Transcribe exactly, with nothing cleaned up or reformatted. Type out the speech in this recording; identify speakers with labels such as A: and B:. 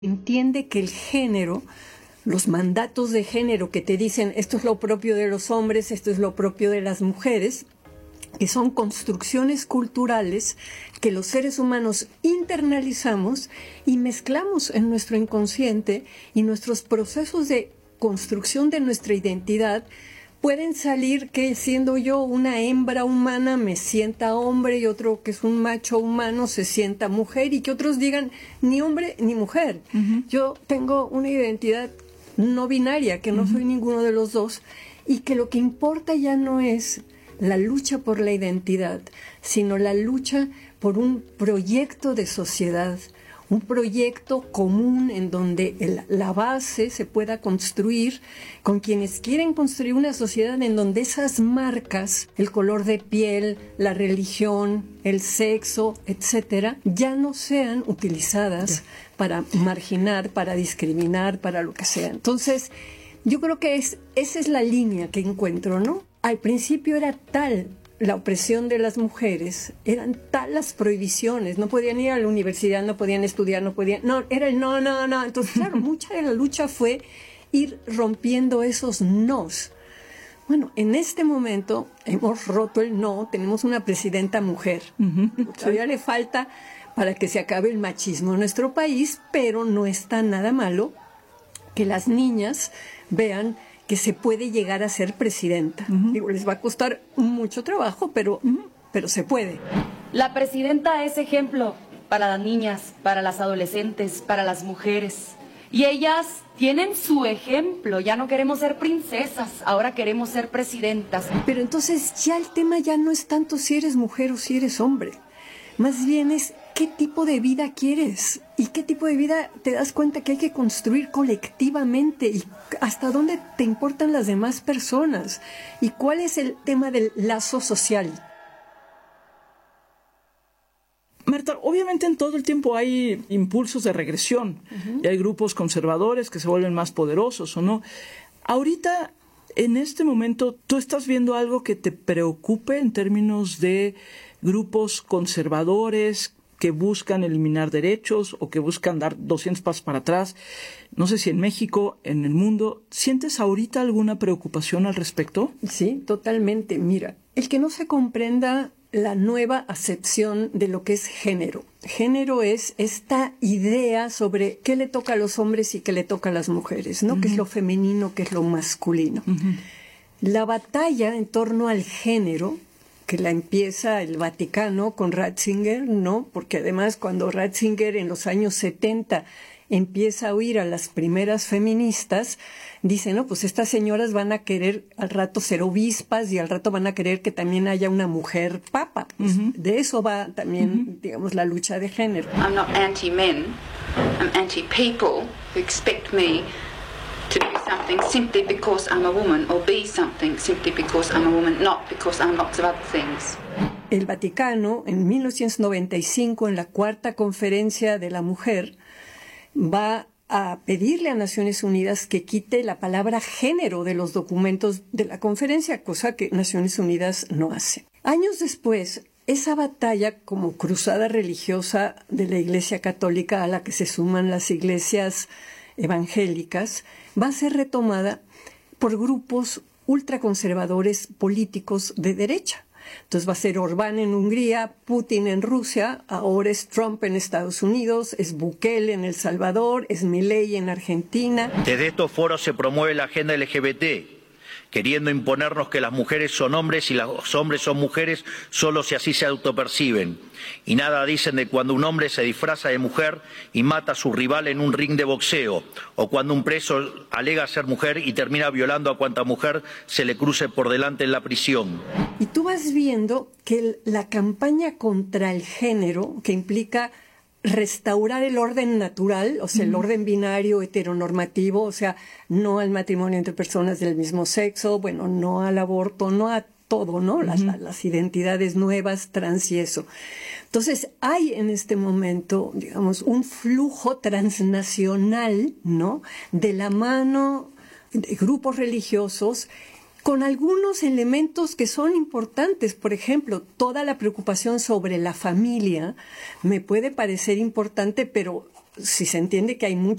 A: Entiende que el género, los mandatos de género que te dicen esto es lo propio de los hombres, esto es lo propio de las mujeres, que son construcciones culturales que los seres humanos internalizamos y mezclamos en nuestro inconsciente, y nuestros procesos de construcción de nuestra identidad pueden salir que siendo yo una hembra humana me sienta hombre, y otro que es un macho humano se sienta mujer, y que otros digan ni hombre ni mujer. Uh-huh. Yo tengo una identidad no binaria, que no uh-huh. soy ninguno de los dos, y que lo que importa ya no es la lucha por la identidad, sino la lucha por un proyecto de sociedad, un proyecto común en donde el, la base se pueda construir con quienes quieren construir una sociedad en donde esas marcas, el color de piel, la religión, el sexo, etcétera, ya no sean utilizadas yeah. para marginar, para discriminar, para lo que sea. Entonces, yo creo que es, esa es la línea que encuentro, ¿no? Al principio era tal la opresión de las mujeres, eran tal las prohibiciones, no podían ir a la universidad, no podían estudiar, no podían, no, era el no, no, no. Entonces, claro, mucha de la lucha fue ir rompiendo esos nos. Bueno, en este momento hemos roto el no, tenemos una presidenta mujer. Uh-huh. Todavía le falta para que se acabe el machismo en nuestro país, pero no está nada malo que las niñas vean que se puede llegar a ser presidenta. Uh-huh. Digo, les va a costar mucho trabajo, pero, uh-huh. pero se puede.
B: La presidenta es ejemplo para las niñas, para las adolescentes, para las mujeres. Y ellas tienen su ejemplo. Ya no queremos ser princesas, ahora queremos ser presidentas.
A: Pero entonces ya el tema ya no es tanto si eres mujer o si eres hombre. Más bien es qué tipo de vida quieres y qué tipo de vida te das cuenta que hay que construir colectivamente, y hasta dónde te importan las demás personas y cuál es el tema del lazo social.
C: Marta, obviamente en todo el tiempo hay impulsos de regresión, uh-huh. y hay grupos conservadores que se vuelven más poderosos, ¿o no? Ahorita, en este momento, ¿tú estás viendo algo que te preocupe en términos de grupos conservadores que buscan eliminar derechos o que buscan dar doscientos pasos para atrás? No sé si en México, en el mundo, ¿sientes ahorita alguna preocupación al respecto?
A: Sí, totalmente. Mira, el que no se comprenda la nueva acepción de lo que es género. Género es esta idea sobre qué le toca a los hombres y qué le toca a las mujeres, ¿no? Uh-huh. Qué es lo femenino, qué es lo masculino. Uh-huh. La batalla en torno al género, que la empieza el Vaticano con Ratzinger, ¿no? Porque además cuando Ratzinger en los años setenta empieza a oír a las primeras feministas, dice, no, pues estas señoras van a querer al rato ser obispas y al rato van a querer que también haya una mujer papa. Pues uh-huh. de eso va también, uh-huh. digamos, la lucha de género.
D: I'm not anti-men, I'm anti-people who expect me to do something simply because I'm a woman, or be something simply because I'm a woman, not because I'm lots of other things.
A: El Vaticano, en mil novecientos noventa y cinco, en la cuarta conferencia de la mujer, va a pedirle a Naciones Unidas que quite la palabra género de los documentos de la conferencia, cosa que Naciones Unidas no hace. Años después, esa batalla como cruzada religiosa de la Iglesia Católica, a la que se suman las iglesias evangélicas, va a ser retomada por grupos ultraconservadores políticos de derecha. Entonces va a ser Orbán en Hungría, Putin en Rusia, ahora es Trump en Estados Unidos, es Bukele en El Salvador, es Milei en Argentina.
E: Desde estos foros se promueve la agenda L G B T, queriendo imponernos que las mujeres son hombres y los hombres son mujeres solo si así se autoperciben. Y nada dicen de cuando un hombre se disfraza de mujer y mata a su rival en un ring de boxeo, o cuando un preso alega ser mujer y termina violando a cuanta mujer se le cruce por delante en la prisión.
A: Y tú vas viendo que la campaña contra el género, que implica restaurar el orden natural, o sea, el orden binario heteronormativo, o sea, no al matrimonio entre personas del mismo sexo, bueno, no al aborto, no a todo, ¿no? Las, uh-huh. las identidades nuevas, trans y eso. Entonces, hay en este momento, digamos, un flujo transnacional, ¿no? De la mano de grupos religiosos con algunos elementos que son importantes. Por ejemplo, toda la preocupación sobre la familia me puede parecer importante, pero si se entiende que hay muchos